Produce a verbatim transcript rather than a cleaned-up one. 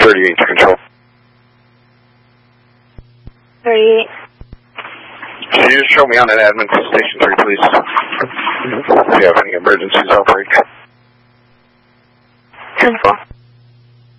thirty-eight to control. thirty-eight. Can you just show me on an admin to station three, please? If you have any emergencies, outbreak. ten four.